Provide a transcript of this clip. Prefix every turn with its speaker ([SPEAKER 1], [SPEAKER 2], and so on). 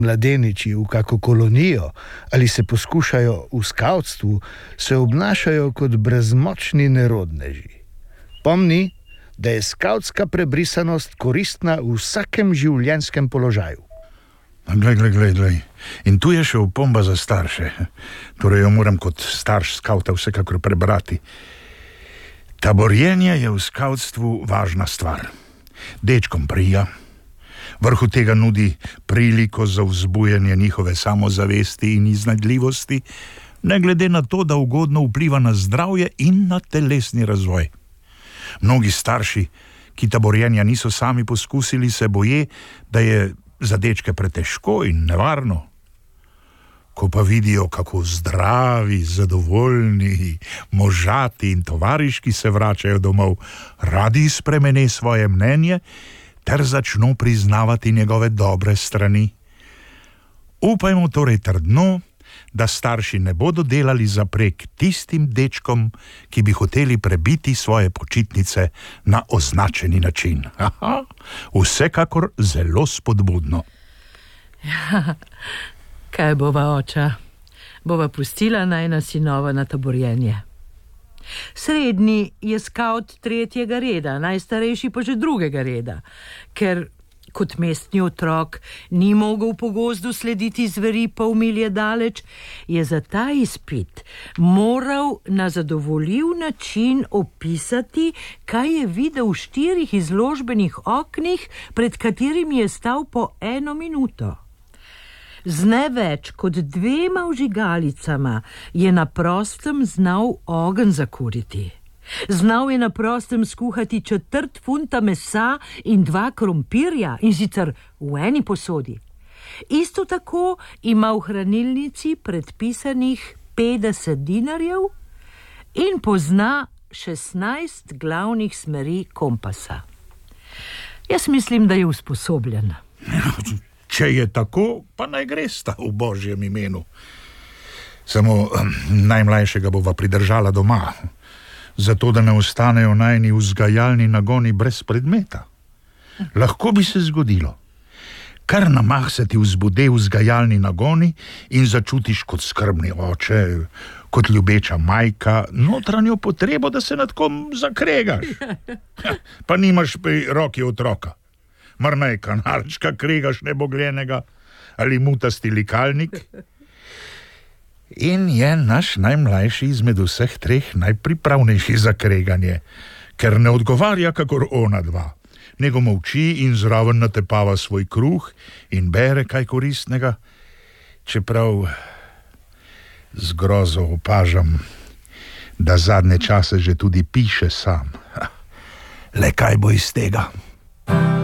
[SPEAKER 1] mladeniči v kako kolonijo ali se poskušajo v skavtstvu, se obnašajo kot brezmočni nerodneži. Pomni, da je skavtska prebrisanost koristna v vsakem življenjskem položaju.
[SPEAKER 2] Glej. In tu je še opomba za starše. Torej jo moram kot starš skavta vsekakor prebrati. Taborjenje je v skavtstvu važna stvar. Dečkom prija, vrhu tega nudi priliko za vzbujanje njihove samozavesti in iznajdljivosti, ne glede na to, da ugodno vpliva na zdravje in na telesni razvoj. Mnogi starši, ki taborjenja niso sami poskusili, se boje, da je za dečke pretežko in nevarno. Ko pa vidijo, kako zdravi, zadovoljni, možati in tovariški se vračajo domov, radi spremene svoje mnenje ter začno priznavati njegove dobre strani. Upajmo torej trdno, da starši ne bodo delali zaprek tistim dečkom, ki bi hoteli prebiti svoje počitnice na označeni način. Aha, vsekakor zelo spodbudno.
[SPEAKER 3] Ja, kaj bova, oča? Bova pustila najina sinova na taborjenje. Srednji je skavt 3. reda, najstarejši pa že 2. reda, ker kot mestni otrok ni mogel po gozdu slediti zveri pol milje daleč, je za ta izpit moral na zadovoljiv način opisati, kaj je videl v 4 izložbenih oknih, pred katerimi je stal po 1 minuto. Z ne več kot 2 vžigalicama je na prostem znal ogenj zakuriti. Znal je na prostem skuhati 1/4 funta mesa in 2 krompirja, in sicer v eni posodi. Isto tako ima v hranilnici predpisanih 50 dinarjev in pozna 16 glavnih smeri kompasa. Jaz mislim, da je usposobljen.
[SPEAKER 2] Če je tako, pa naj gresta v Božjem imenu. Samo najmlajšega bova pridržala doma, zato da ne ostanejo najini vzgajalni nagoni brez predmeta. Lahko bi se zgodilo. Kar na mah se ti vzbude vzgajalni nagoni in začutiš kot skrbni oče, kot ljubeča majka, notranjo potrebo, da se nad kom zakregaš. Pa nimaš pri roki otroka. Mar naj kanalčka kregaš nebogljenega ali mutasti likalnik? In je naš najmlajši izmed vseh 3 najpripravnejši za kreganje, ker ne odgovarja kakor ona 2, nego molči in zraven natepava svoj kruh in bere kaj koristnega, čeprav z grozo opažam, da zadnje čase že tudi piše sam. Le kaj bo iz tega?